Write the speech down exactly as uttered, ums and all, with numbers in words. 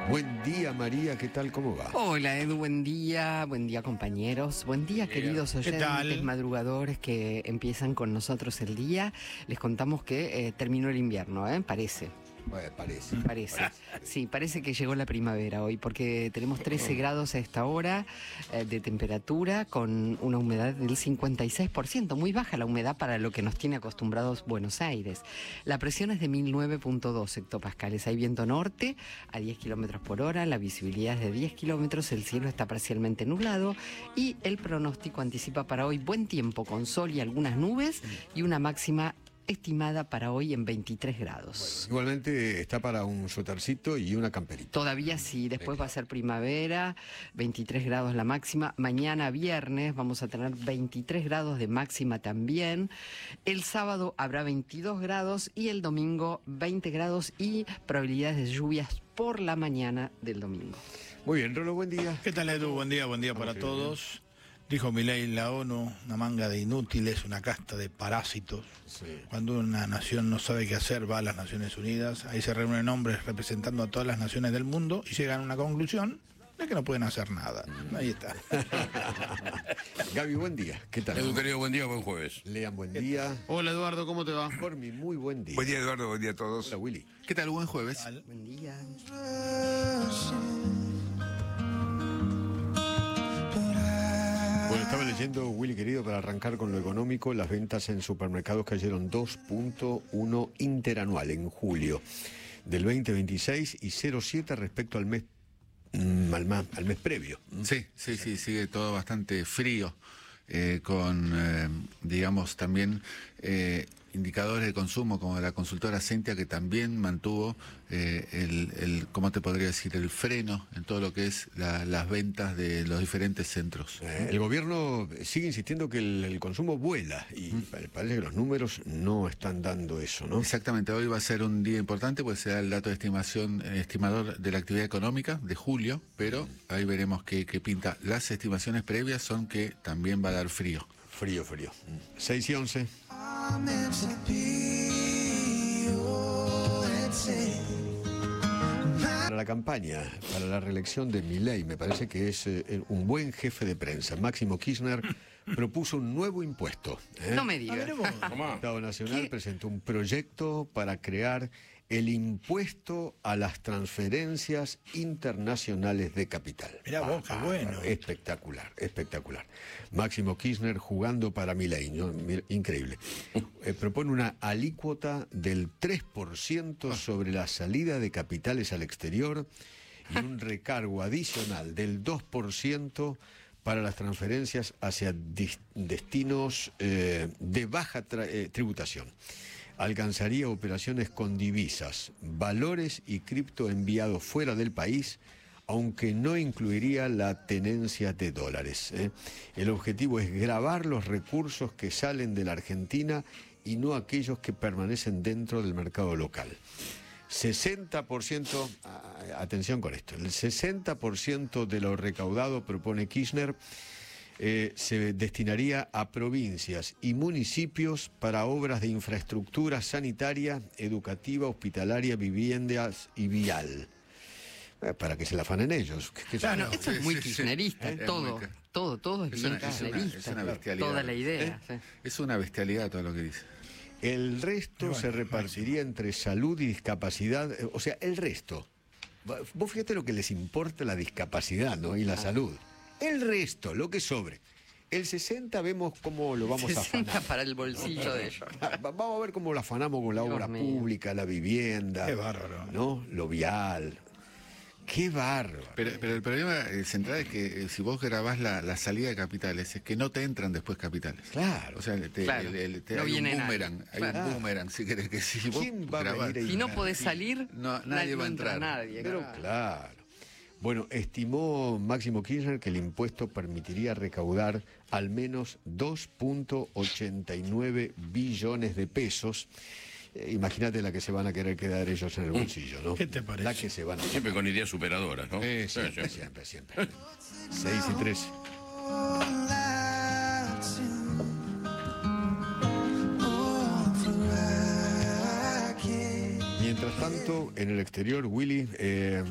Buen día, María, ¿qué tal? ¿Cómo va? Hola, Edu, buen día, buen día, compañeros, buen día, queridos oyentes, madrugadores que empiezan con nosotros el día. Les contamos que eh, terminó el invierno, ¿eh? Parece. Bueno, parece. Parece, sí, parece que llegó la primavera hoy, porque tenemos trece grados a esta hora eh, de temperatura, con una humedad del cincuenta y seis por ciento, muy baja la humedad para lo que nos tiene acostumbrados Buenos Aires. La presión es de mil nueve punto dos hectopascales, hay viento norte a diez kilómetros por hora, la visibilidad es de diez kilómetros, el cielo está parcialmente nublado y el pronóstico anticipa para hoy buen tiempo con sol y algunas nubes y una máxima estimada para hoy en veintitrés grados. Bueno, igualmente está para un suétercito y una camperita. Todavía sí, después va a ser primavera, veintitrés grados la máxima. Mañana viernes vamos a tener veintitrés grados de máxima también. El sábado habrá veintidós grados y el domingo veinte grados y probabilidades de lluvias por la mañana del domingo. Muy bien, Rolo, buen día. ¿Qué tal, Edu? Buen día, buen día para todos. Dijo Milei en la ONU, una manga de inútiles, una casta de parásitos. Sí. Cuando una nación no sabe qué hacer, va a las Naciones Unidas, ahí se reúnen hombres representando a todas las naciones del mundo y llegan a una conclusión de que no pueden hacer nada. Ahí está. Gaby, buen día. ¿Qué tal? Edu, querido, buen día, buen jueves. Lean, buen día. Hola, Eduardo, ¿cómo te va? Por mi muy buen día. Buen día, Eduardo, buen día a todos. Hola, Willy. ¿Qué tal? Buen jueves. Buen día. Bueno, estaba leyendo, Willy querido, para arrancar con lo económico, las ventas en supermercados cayeron dos punto uno interanual en julio del veinte veintiséis y cero punto siete respecto al mes, mm, al, ma- al mes previo. Sí, sí, sí, sigue todo bastante frío, eh, con, eh, digamos, también eh, indicadores de consumo como la consultora Sentia, que también mantuvo eh, el, el, ¿cómo te podría decir?, el freno en todo lo que es la, las ventas de los diferentes centros. Eh, el gobierno sigue insistiendo que el, el consumo vuela y mm. parece que los números no están dando eso, ¿no? Exactamente, hoy va a ser un día importante, pues será el dato de estimación, eh, estimador de la actividad económica de julio, pero ahí veremos qué, qué pinta. Las estimaciones previas son que también va a dar frío. Frío, frío. seis y once. Para la campaña, para la reelección de Milei, me parece que es eh, un buen jefe de prensa. Máximo Kirchner propuso un nuevo impuesto. ¿eh? No me digas. El Estado Nacional ¿Qué? presentó un proyecto para crear el impuesto a las transferencias internacionales de capital. Mirá vos, qué bueno. Espectacular, espectacular. Máximo Kirchner jugando para Milei, ¿no? Increíble. Eh, propone una alícuota del tres por ciento sobre la salida de capitales al exterior y un recargo adicional del dos por ciento para las transferencias hacia destinos eh, de baja eh, tributación. Alcanzaría operaciones con divisas, valores y cripto enviados fuera del país, aunque no incluiría la tenencia de dólares. ¿eh? El objetivo es gravar los recursos que salen de la Argentina y no aquellos que permanecen dentro del mercado local. sesenta por ciento, atención con esto, el sesenta por ciento de lo recaudado, propone Kirchner, Eh, se destinaría a provincias y municipios para obras de infraestructura sanitaria, educativa, hospitalaria, viviendas y vial. Eh, para que se la afanen ellos. ¿Qué, qué Claro, Sí, esto es sí, muy sí, kirchnerista, sí. todo, Es muy- todo, todo es Es bien una, es una- kirchnerista. es una bestialidad. Toda la idea. ¿Eh? Sí. Es una bestialidad todo lo que dice. El resto Bueno, se repartiría entre salud y discapacidad. eh, O sea, el resto. Vos fíjate lo que les importa la discapacidad, ¿no? Y la salud. El resto, lo que sobre. El sesenta vemos cómo lo vamos a sesenta afanar. para el bolsillo de ellos. Va- Vamos a ver cómo lo afanamos con la Dios obra mío. pública, la vivienda. Qué bárbaro. ¿No? Lo vial. Qué bárbaro. Pero, pero el problema eh, central es que eh, si vos grabás la, la salida de capitales, es que no te entran después capitales. Claro. O sea, te, Claro. el- el- te- No hay un viene nadie. boomerang, hay Claro. un boomerang, si querés que si vos ¿Quién va a grabás- venir ahí? Si no podés salir, No, nadie nadie va a entra entrar. Nadie, Pero claro. claro. Bueno, estimó Máximo Kirchner que el impuesto permitiría recaudar al menos dos punto ochenta y nueve billones de pesos. Eh, Imagínate la que se van a querer quedar ellos en el bolsillo, ¿no? ¿Qué te parece? La que se van a... Siempre con ideas superadoras, ¿no? Eh, Sí, siempre, sí. siempre, siempre. Seis y trece. Mientras tanto, en el exterior, Willy, eh,